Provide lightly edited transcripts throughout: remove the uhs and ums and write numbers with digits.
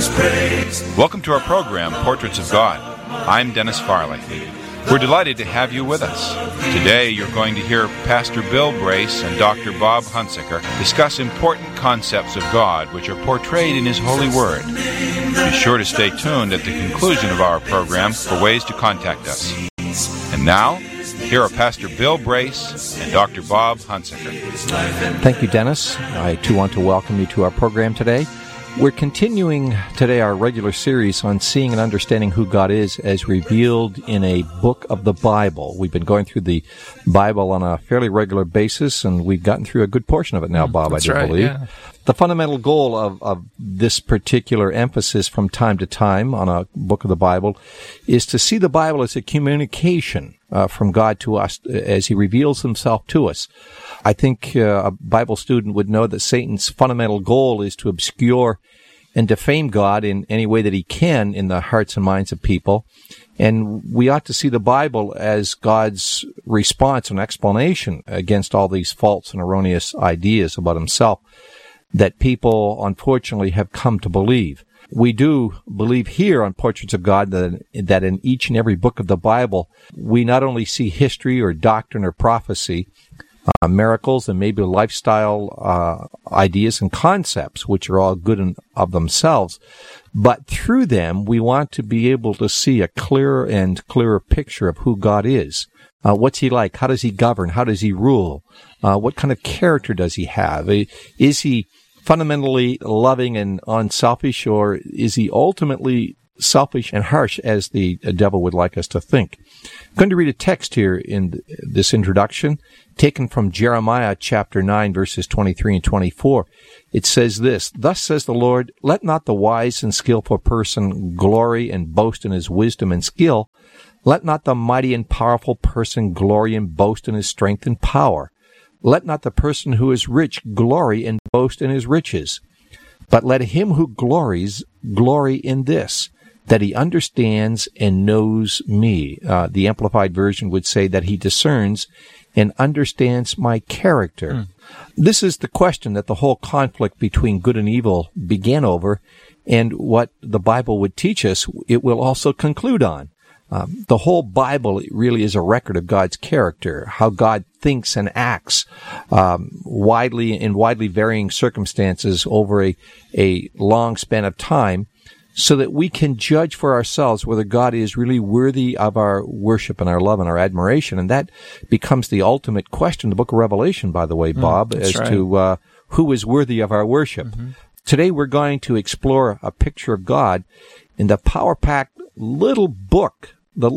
Welcome to our program, Portraits of God. I'm Dennis Farley. We're delighted to have you with us. Today you're going to hear Pastor Bill Brace and Dr. Bob Hunsaker discuss important concepts of God which are portrayed in His holy Word. Be sure to stay tuned at the conclusion of our program for ways to contact us. And now, here are Pastor Bill Brace and Dr. Bob Hunsaker. Thank you, Dennis. I, too, want to welcome you to our program today. We're continuing today our regular series on seeing and understanding who God is as revealed in a book of the Bible. We've been going through the Bible on a fairly regular basis, and we've gotten through a good portion of it now, Bob, I do believe. Yeah. The fundamental goal of this particular emphasis from time to time on a book of the Bible is to see the Bible as a communication from God to us as He reveals Himself to us. I think a Bible student would know that Satan's fundamental goal is to obscure and defame God in any way that he can in the hearts and minds of people. And we ought to see the Bible as God's response and explanation against all these false and erroneous ideas about Himself that people, unfortunately, have come to believe. We do believe here on Portraits of God that in each and every book of the Bible, we not only see history or doctrine or prophecy, miracles, and maybe lifestyle ideas and concepts, which are all good in of themselves, but through them, we want to be able to see a clearer and clearer picture of who God is. What's He like? How does He govern? How does He rule? What kind of character does He have? Is He fundamentally loving and unselfish, or is He ultimately selfish and harsh as the devil would like us to think? I'm going to read a text here in this introduction taken from Jeremiah chapter 9, verses 23 and 24. It says this, "Thus says the Lord, let not the wise and skillful person glory and boast in his wisdom and skill. Let not the mighty and powerful person glory and boast in his strength and power. Let not the person who is rich glory and boast in his riches. But let him who glories glory in this, that he understands and knows me." The Amplified Version would say that he discerns and understands my character. This is the question that the whole conflict between good and evil began over, and what the Bible would teach us, it will also conclude on. The whole Bible really is a record of God's character, how God thinks and acts in widely varying circumstances over a long span of time, so that we can judge for ourselves whether God is really worthy of our worship and our love and our admiration. And that becomes the ultimate question in the book of Revelation, by the way, Bob, to who is worthy of our worship. Mm-hmm. Today we're going to explore a picture of God in the power-packed little book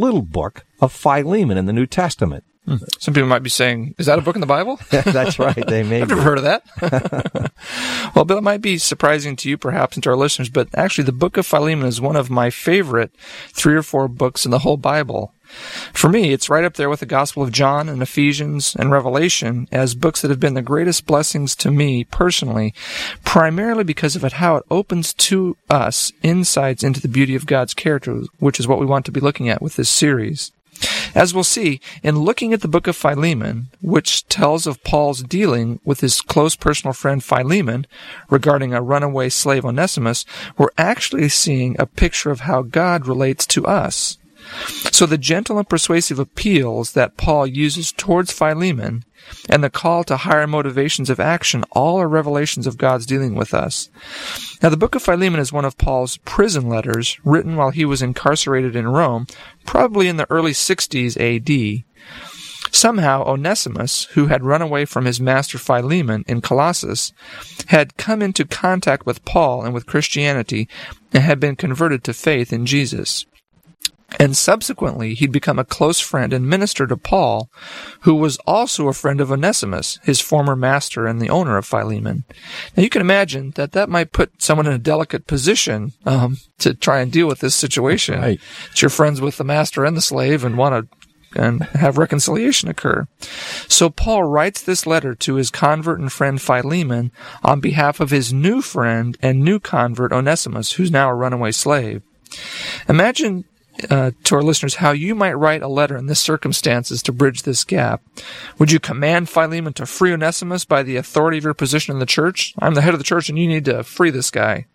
of Philemon in the New Testament. Some people might be saying, is that a book in the Bible? That's right, they may I've never heard of that. Well, Bill, it might be surprising to you perhaps and to our listeners, but actually the book of Philemon is one of my favorite 3 or 4 books in the whole Bible. For me, it's right up there with the Gospel of John and Ephesians and Revelation as books that have been the greatest blessings to me personally, primarily because of how it opens to us insights into the beauty of God's character, which is what we want to be looking at with this series. As we'll see, in looking at the book of Philemon, which tells of Paul's dealing with his close personal friend Philemon regarding a runaway slave Onesimus, we're actually seeing a picture of how God relates to us. So the gentle and persuasive appeals that Paul uses towards Philemon and the call to higher motivations of action all are revelations of God's dealing with us. Now, the book of Philemon is one of Paul's prison letters written while he was incarcerated in Rome, probably in the early 60s A.D. Somehow, Onesimus, who had run away from his master Philemon in Colossus, had come into contact with Paul and with Christianity and had been converted to faith in Jesus. And subsequently, he'd become a close friend and minister to Paul, who was also a friend of Onesimus, his former master and the owner of Philemon. Now, you can imagine that might put someone in a delicate position to try and deal with this situation. Right. That you're friends with the master and the slave and want to have reconciliation occur. So Paul writes this letter to his convert and friend Philemon on behalf of his new friend and new convert Onesimus, who's now a runaway slave. Imagine to our listeners how you might write a letter in this circumstances to bridge this gap. Would you command Philemon to free Onesimus by the authority of your position in the church? I'm the head of the church and you need to free this guy.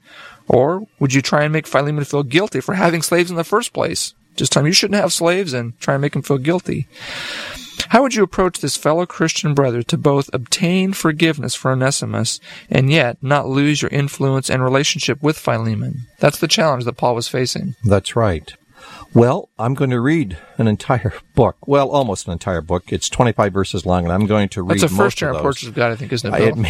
Or would you try and make Philemon feel guilty for having slaves in the first place? Just tell him you shouldn't have slaves and try and make him feel guilty. How would you approach this fellow Christian brother to both obtain forgiveness for Onesimus and yet not lose your influence and relationship with Philemon? That's the challenge that Paul was facing. That's right. Well, I'm going to read an entire book. Well, almost an entire book. It's 25 verses long, and I'm going to read most of those. That's a first year on Portraits of God, I think, isn't it, Bill?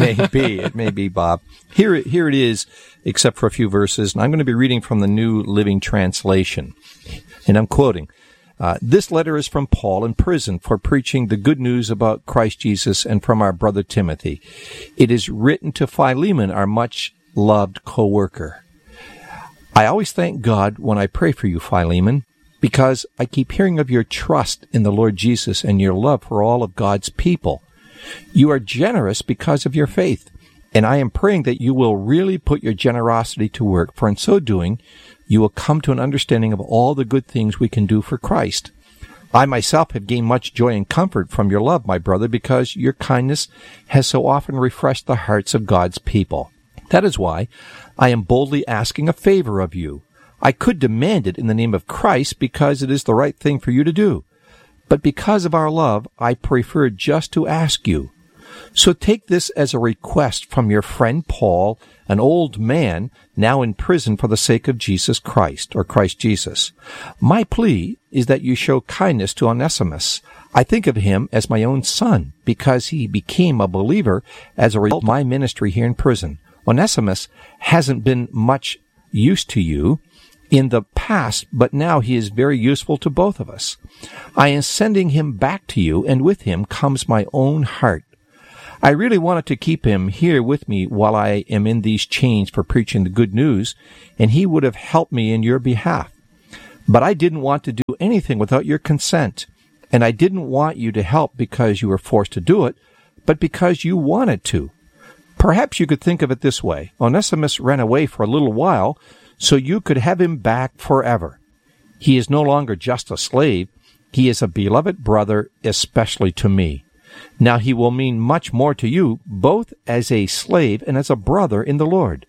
It may be, Bob. Here it is, except for a few verses, and I'm going to be reading from the New Living Translation. And I'm quoting, this letter is from Paul in prison for preaching the good news about Christ Jesus and from our brother Timothy. It is written to Philemon, our much-loved co-worker. I always thank God when I pray for you, Philemon, because I keep hearing of your trust in the Lord Jesus and your love for all of God's people. You are generous because of your faith, and I am praying that you will really put your generosity to work, for in so doing, you will come to an understanding of all the good things we can do for Christ. I myself have gained much joy and comfort from your love, my brother, because your kindness has so often refreshed the hearts of God's people. That is why I am boldly asking a favor of you. I could demand it in the name of Christ because it is the right thing for you to do. But because of our love, I prefer just to ask you. So take this as a request from your friend Paul, an old man now in prison for the sake of Jesus Christ, or Christ Jesus. My plea is that you show kindness to Onesimus. I think of him as my own son because he became a believer as a result of my ministry here in prison. Onesimus hasn't been much use to you in the past, but now he is very useful to both of us. I am sending him back to you, and with him comes my own heart. I really wanted to keep him here with me while I am in these chains for preaching the good news, and he would have helped me in your behalf. But I didn't want to do anything without your consent, and I didn't want you to help because you were forced to do it, but because you wanted to. Perhaps you could think of it this way. Onesimus ran away for a little while, so you could have him back forever. He is no longer just a slave. He is a beloved brother, especially to me. Now he will mean much more to you, both as a slave and as a brother in the Lord.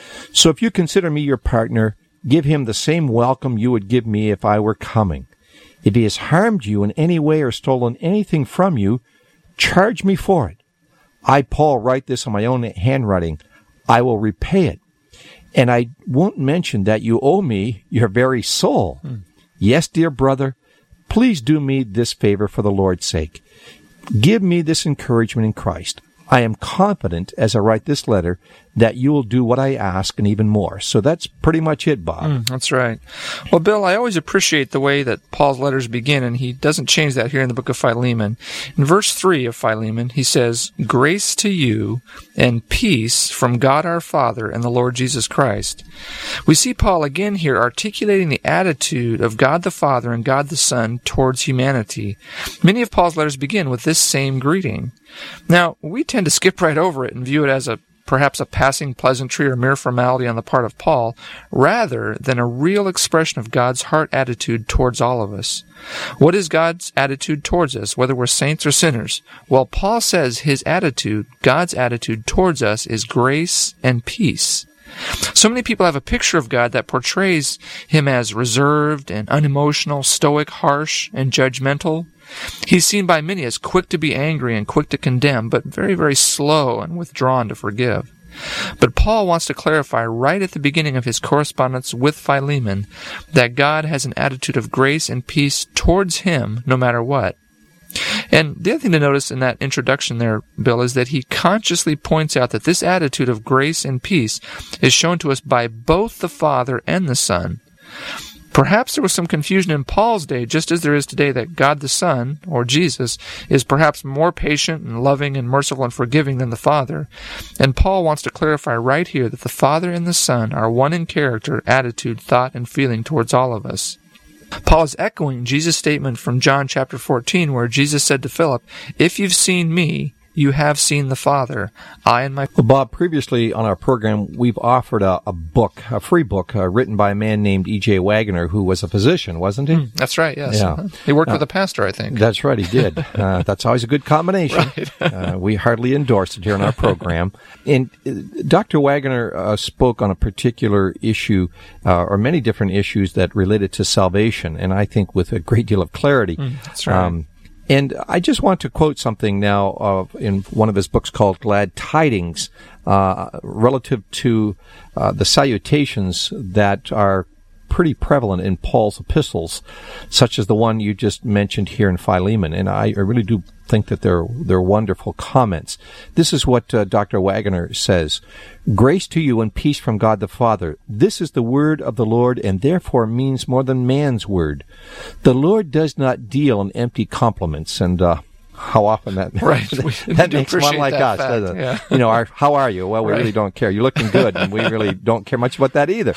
So if you consider me your partner, give him the same welcome you would give me if I were coming. If he has harmed you in any way or stolen anything from you, charge me for it. I, Paul, write this in my own handwriting. I will repay it. And I won't mention that you owe me your very soul. Yes, dear brother, please do me this favor for the Lord's sake. Give me this encouragement in Christ. I am confident as I write this letter that you will do what I ask and even more. So that's pretty much it, Bob. That's right. Well, Bill, I always appreciate the way that Paul's letters begin, and he doesn't change that here in the book of Philemon. In verse 3 of Philemon, he says, "Grace to you and peace from God our Father and the Lord Jesus Christ." We see Paul again here articulating the attitude of God the Father and God the Son towards humanity. Many of Paul's letters begin with this same greeting. Now, we tend to skip right over it and view it as perhaps a passing pleasantry or mere formality on the part of Paul, rather than a real expression of God's heart attitude towards all of us. What is God's attitude towards us, whether we're saints or sinners? Well, Paul says his attitude, God's attitude towards us, is grace and peace. So many people have a picture of God that portrays him as reserved and unemotional, stoic, harsh, and judgmental. He's seen by many as quick to be angry and quick to condemn, but very, very slow and withdrawn to forgive. But Paul wants to clarify right at the beginning of his correspondence with Philemon that God has an attitude of grace and peace towards him no matter what. And the other thing to notice in that introduction there, Bill, is that he consciously points out that this attitude of grace and peace is shown to us by both the Father and the Son. Perhaps there was some confusion in Paul's day, just as there is today, that God the Son, or Jesus, is perhaps more patient and loving and merciful and forgiving than the Father. And Paul wants to clarify right here that the Father and the Son are one in character, attitude, thought, and feeling towards all of us. Paul is echoing Jesus' statement from John chapter 14, where Jesus said to Philip, "If you've seen me, you have seen the Father. I and my... Well, Bob, previously on our program, we've offered a free book, written by a man named E.J. Waggoner, who was a physician, wasn't he? That's right, yes. Yeah. He worked with a pastor, I think. That's right, he did. That's always a good combination. Right. We hardly endorse it here on our program. And Dr. Waggoner spoke on a particular issue, or many different issues that related to salvation, and I think with a great deal of clarity. That's right. And I just want to quote something now in one of his books called Glad Tidings, relative to the salutations that are pretty prevalent in Paul's epistles, such as the one you just mentioned here in Philemon. And I really do think that they're wonderful comments. This is what Dr. Waggoner says. Grace to you and peace from God the Father. This is the word of the Lord, and therefore means more than man's word. The Lord does not deal in empty compliments, and how often that right. that makes one like us, doesn't it? Yeah. You know, how are you? Well, we really don't care. You're looking good, and we really don't care much about that either.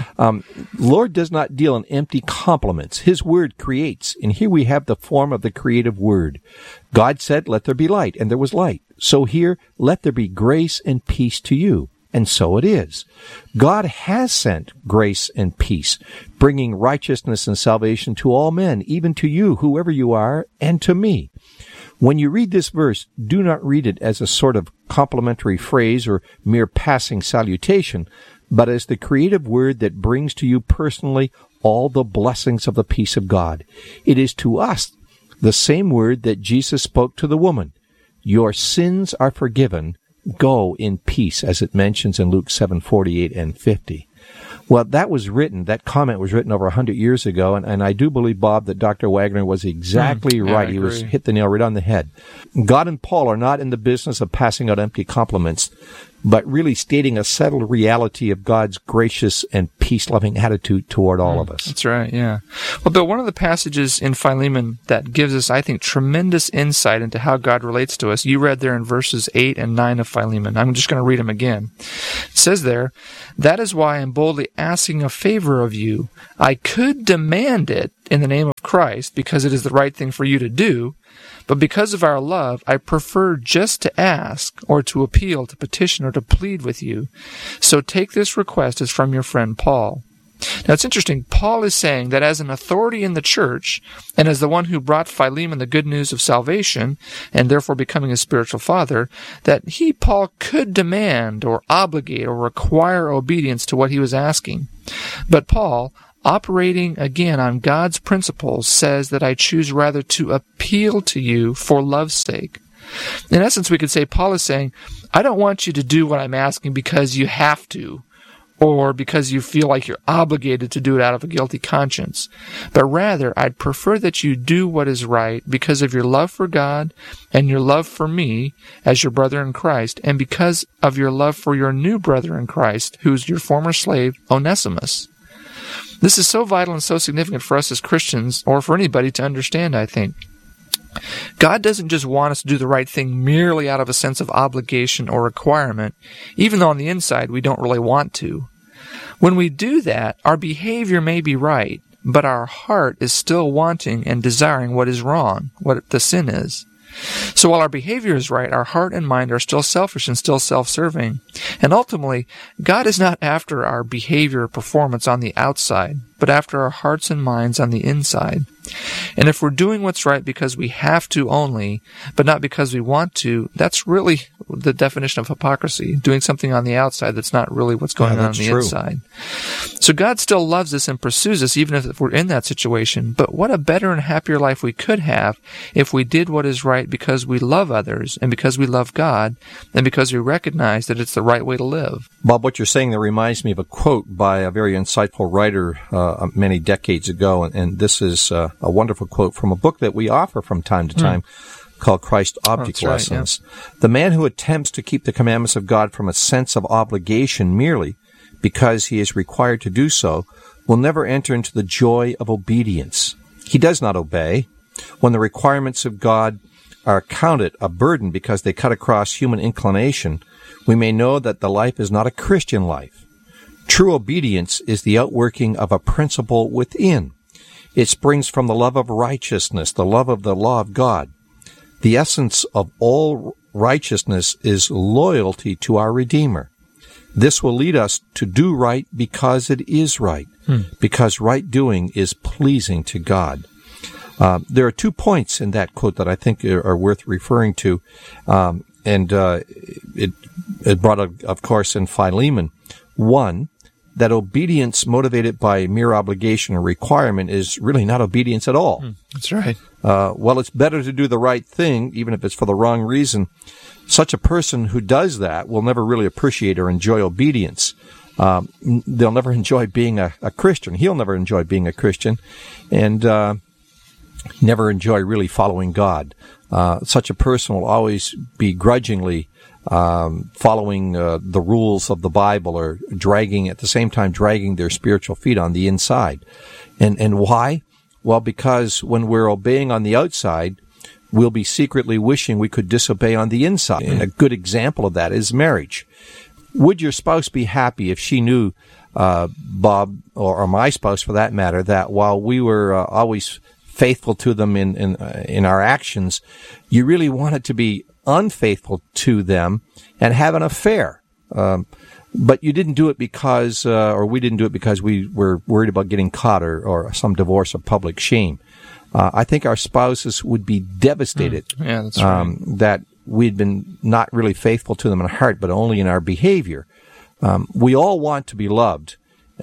Lord does not deal in empty compliments. His word creates, and here we have the form of the creative word. God said, let there be light, and there was light. So here, let there be grace and peace to you. And so it is. God has sent grace and peace, bringing righteousness and salvation to all men, even to you, whoever you are, and to me. When you read this verse, do not read it as a sort of complimentary phrase or mere passing salutation, but as the creative word that brings to you personally all the blessings of the peace of God. It is to us the same word that Jesus spoke to the woman. Your sins are forgiven. Go in peace, as it mentions in Luke 7:48 and 50. Well, that comment was written over 100 years ago, and I do believe, Bob, that Dr. Waggoner was exactly right. He was hit the nail right on the head. God and Paul are not in the business of passing out empty compliments, but really stating a settled reality of God's gracious and peace-loving attitude toward all of us. That's right, yeah. Well, Bill, one of the passages in Philemon that gives us, I think, tremendous insight into how God relates to us, you read there in verses 8 and 9 of Philemon. I'm just going to read them again. It says there, that is why I am boldly asking a favor of you. I could demand it in the name of Christ, because it is the right thing for you to do, but because of our love, I prefer just to ask or to appeal, to petition or to plead with you. So take this request as from your friend Paul. Now it's interesting. Paul is saying that as an authority in the church, and as the one who brought Philemon the good news of salvation, and therefore becoming his spiritual father, that Paul, could demand or obligate or require obedience to what he was asking. But Paul, operating again on God's principles, says that I choose rather to appeal to you for love's sake. In essence, we could say Paul is saying, I don't want you to do what I'm asking because you have to, or because you feel like you're obligated to do it out of a guilty conscience. But rather, I'd prefer that you do what is right because of your love for God and your love for me as your brother in Christ, and because of your love for your new brother in Christ, who's your former slave, Onesimus. This is so vital and so significant for us as Christians, or for anybody to understand, I think. God doesn't just want us to do the right thing merely out of a sense of obligation or requirement, even though on the inside we don't really want to. When we do that, our behavior may be right, but our heart is still wanting and desiring what is wrong, what the sin is. So while our behavior is right, our heart and mind are still selfish and still self-serving. And ultimately, God is not after our behavior or performance on the outside, but after our hearts and minds on the inside. And if we're doing what's right because we have to only, but not because we want to, that's really the definition of hypocrisy, doing something on the outside that's not really what's going on the inside. So God still loves us and pursues us even if we're in that situation, but what a better and happier life we could have if we did what is right because we love others and because we love God and because we recognize that it's the right way to live. Bob, what you're saying there reminds me of a quote by a very insightful writer many decades ago, and this is a wonderful quote from a book that we offer from time to time called Christ Object Lessons. Right, yeah. The man who attempts to keep the commandments of God from a sense of obligation merely because he is required to do so will never enter into the joy of obedience. He does not obey. When the requirements of God are counted a burden because they cut across human inclination, we may know that the life is not a Christian life. True obedience is the outworking of a principle within. It springs from the love of righteousness, the love of the law of God. The essence of all righteousness is loyalty to our Redeemer. This will lead us to do right because it is right, because right doing is pleasing to God. There are 2 points in that quote that I think are worth referring to, and it brought up, of course, in Philemon. One, that obedience motivated by mere obligation or requirement is really not obedience at all. That's right. Well, it's better to do the right thing, even if it's for the wrong reason. Such a person who does that will never really appreciate or enjoy obedience. They'll never enjoy being a Christian. He'll never enjoy being a Christian, and never enjoy really following God. Such a person will always begrudgingly following the rules of the Bible, or at the same time dragging their spiritual feet on the inside. And why? Well, because when we're obeying on the outside, we'll be secretly wishing we could disobey on the inside. And a good example of that is marriage. Would your spouse be happy if she knew, Bob, or my spouse for that matter, that while we were always faithful to them in our actions, you really wanted to be unfaithful to them and have an affair? But you didn't do it because, or we didn't do it because we were worried about getting caught or some divorce or public shame. I think our spouses would be devastated that's right. That we'd been not really faithful to them in heart, but only in our behavior. We all want to be loved,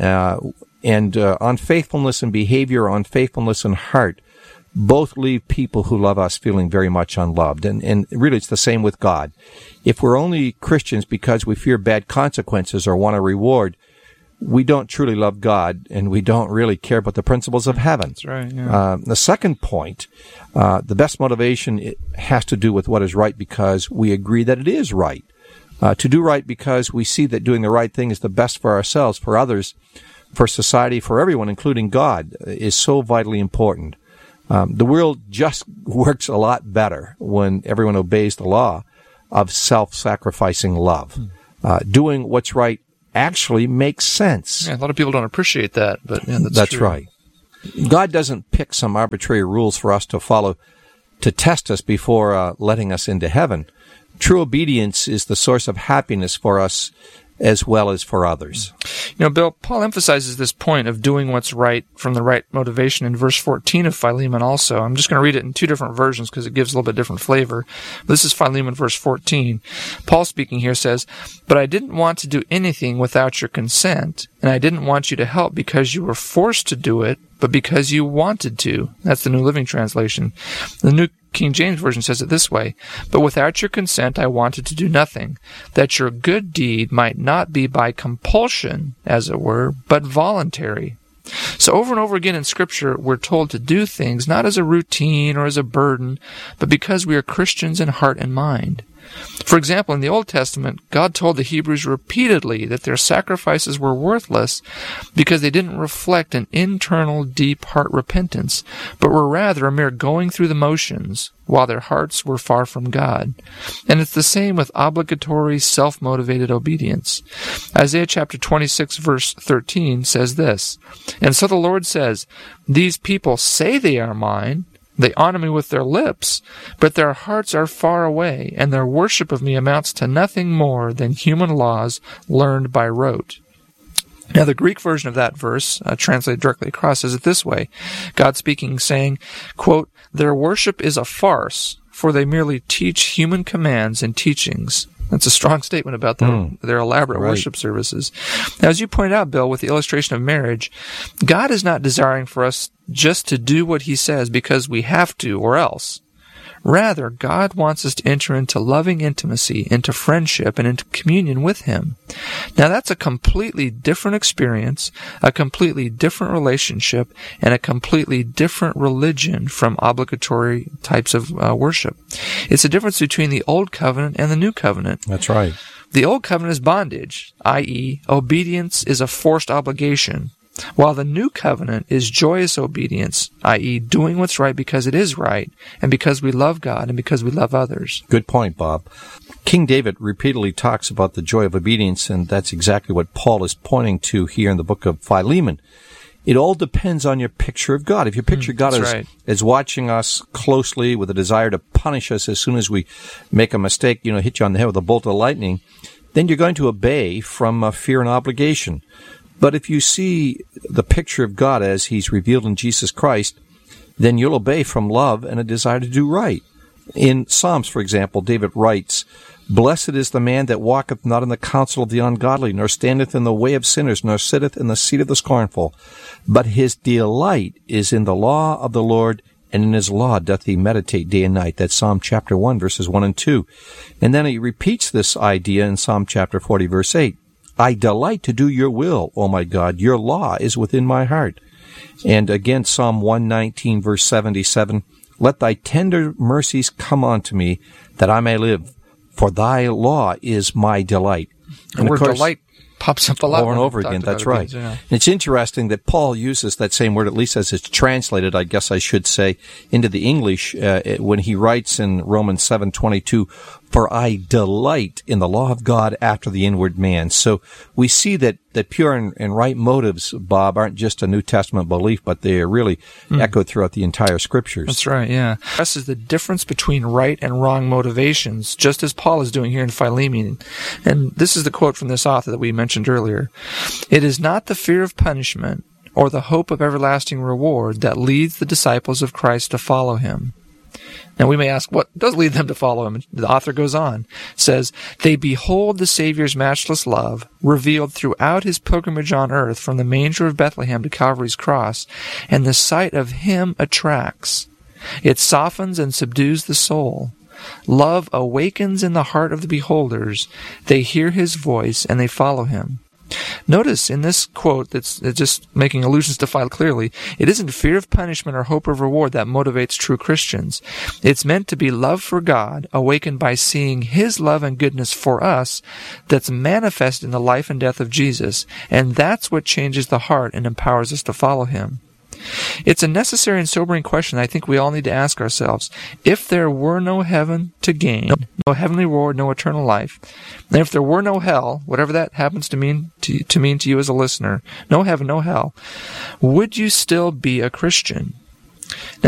and unfaithfulness in behavior or unfaithfulness in heart both leave people who love us feeling very much unloved. And really, it's the same with God. If we're only Christians because we fear bad consequences or want a reward, we don't truly love God, and we don't really care about the principles of heaven. That's right. Yeah. The second point, the best motivation has to do with what is right because we agree that it is right. To do right because we see that doing the right thing is the best for ourselves, for others, for society, for everyone, including God, is so vitally important. The world just works a lot better when everyone obeys the law of self-sacrificing love. Doing what's right actually makes sense. Yeah, a lot of people don't appreciate that, but that's true. Right. God doesn't pick some arbitrary rules for us to follow to test us before letting us into heaven. True obedience is the source of happiness for us as well as for others. You know, Bill, Paul emphasizes this point of doing what's right from the right motivation in verse 14 of Philemon also. I'm just going to read it in 2 different versions because it gives a little bit different flavor. This is Philemon verse 14. Paul speaking here says, "But I didn't want to do anything without your consent, and I didn't want you to help because you were forced to do it, but because you wanted to." That's the New Living Translation. The New King James Version says it this way, "But without your consent I wanted to do nothing, that your good deed might not be by compulsion, as it were, but voluntary." So over and over again in Scripture, we're told to do things not as a routine or as a burden, but because we are Christians in heart and mind. For example, in the Old Testament, God told the Hebrews repeatedly that their sacrifices were worthless because they didn't reflect an internal, deep heart repentance, but were rather a mere going through the motions while their hearts were far from God. And it's the same with obligatory, self-motivated obedience. Isaiah chapter 26, verse 13 says this, "And so the Lord says, these people say they are mine, they honor me with their lips, but their hearts are far away, and their worship of me amounts to nothing more than human laws learned by rote." Now, the Greek version of that verse, translated directly across, says it this way. God speaking, saying, quote, "Their worship is a farce, for they merely teach human commands and teachings." That's a strong statement about their elaborate worship services. Now, as you pointed out, Bill, with the illustration of marriage, God is not desiring for us just to do what He says because we have to or else. Rather, God wants us to enter into loving intimacy, into friendship, and into communion with Him. Now, that's a completely different experience, a completely different relationship, and a completely different religion from obligatory types of worship. It's the difference between the Old Covenant and the New Covenant. That's right. The Old Covenant is bondage, i.e., obedience is a forced obligation, while the New Covenant is joyous obedience, i.e., doing what's right because it is right, and because we love God and because we love others. Good point, Bob. King David repeatedly talks about the joy of obedience, and that's exactly what Paul is pointing to here in the book of Philemon. It all depends on your picture of God. If you picture God as watching us closely with a desire to punish us as soon as we make a mistake, hit you on the head with a bolt of lightning, then you're going to obey from fear and obligation. But if you see the picture of God as He's revealed in Jesus Christ, then you'll obey from love and a desire to do right. In Psalms, for example, David writes, "Blessed is the man that walketh not in the counsel of the ungodly, nor standeth in the way of sinners, nor sitteth in the seat of the scornful. But his delight is in the law of the Lord, and in his law doth he meditate day and night." That's Psalm chapter 1, verses 1 and 2. And then he repeats this idea in Psalm chapter 40, verse 8. "I delight to do your will, O my God. Your law is within my heart." And again, Psalm 119, verse 77. "Let thy tender mercies come unto me, that I may live. For thy law is my delight." And the word delight pops up a lot. Over and over again, that's right. It's interesting that Paul uses that same word, at least as it's translated, I guess I should say, into the English, when he writes in Romans 7:22, "For I delight in the law of God after the inward man." So we see that pure and right motives, Bob, aren't just a New Testament belief, but they are really echoed throughout the entire Scriptures. That's right, yeah. This is the difference between right and wrong motivations, just as Paul is doing here in Philemon. And this is the quote from this author that we mentioned earlier. "It is not the fear of punishment or the hope of everlasting reward that leads the disciples of Christ to follow him." Now we may ask, what does lead them to follow him? The author goes on, says, "They behold the Savior's matchless love, revealed throughout his pilgrimage on earth from the manger of Bethlehem to Calvary's cross, and the sight of him attracts. It softens and subdues the soul. Love awakens in the heart of the beholders. They hear his voice, and they follow him." Notice in this quote that's just making allusions to Philo clearly, it isn't fear of punishment or hope of reward that motivates true Christians. It's meant to be love for God, awakened by seeing his love and goodness for us that's manifest in the life and death of Jesus, and that's what changes the heart and empowers us to follow him. It's a necessary and sobering question I think we all need to ask ourselves. If there were no heaven to gain, no heavenly reward, no eternal life, and if there were no hell, whatever that happens to mean to you as a listener, no heaven, no hell, would you still be a Christian? Now,